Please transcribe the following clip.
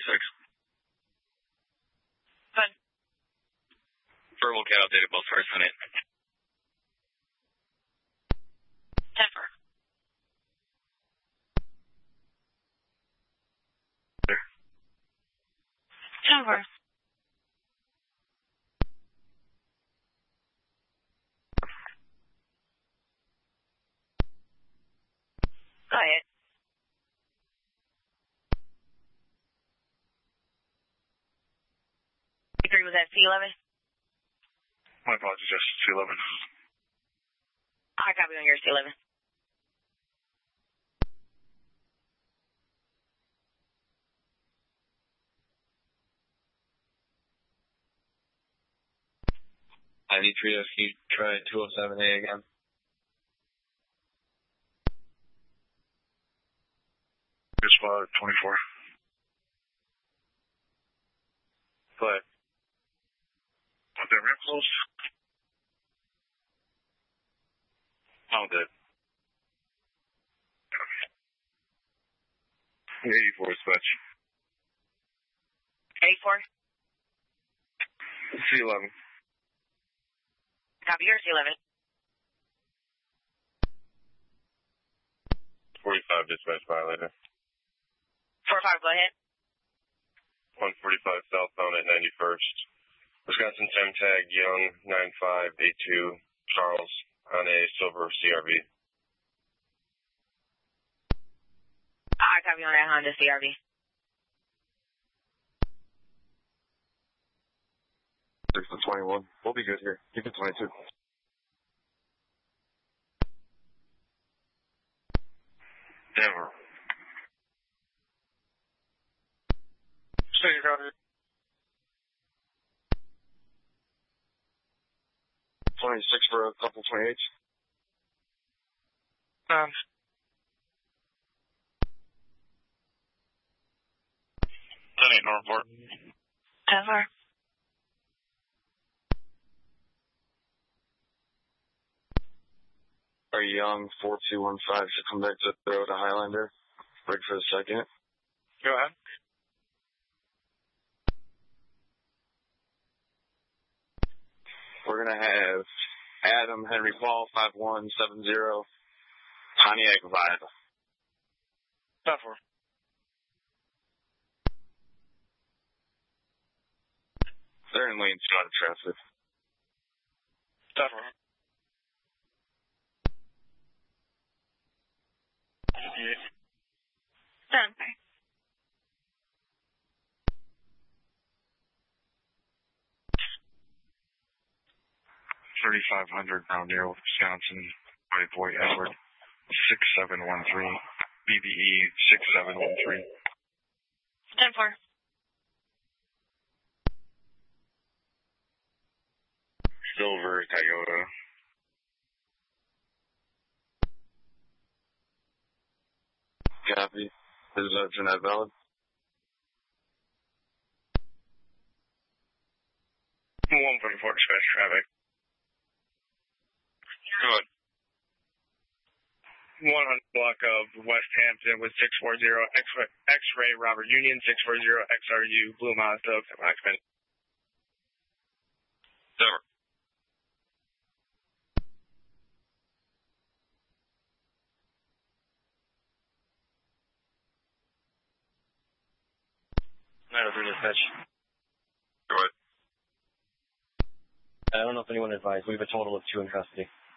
146. Fine. Verbal cat updated both first on it. 10-4. There. 10-4. Go ahead. Agree with that C11? My apologies, yes, C11. I copy on your C11. ID Trio, can you try 207A again? Good spot, 24. Go ahead. Want that ramp close? I'm good. 84 dispatch. 84? C11. Copy your C11. 45 dispatch violator. 45, go ahead. 145 southbound at 91st. Wisconsin Time Tag Young 9582 Charles on a silver CRV. I copy on that Honda CRV. Six to 21. We'll be good here. Keep it 22. Denver. Stay crowded. 26 for a couple 28. 10 8 Northport. 10-4. Are you young 4215 to come back to throw to Highlander? Break for the second. Go ahead. We're going to have Adam Henry Paul 5170 Pontiac Vibe. 10-4. They're in lane 2 out of traffic. 10-4. Done. 3500 Roundale, Wisconsin, by Boy Edward, 6713, BBE 6713. 10-4. Silver Toyota. Copy. Is Jeanette valid? 144 dispatch traffic. Good. 100 block of West Hampton with 640 X-Ray Robert Union 640 XRU Blue Mazda occupant. Silver. Dispatch. Go ahead. I don't know if anyone advised. We have a total of 2 in custody.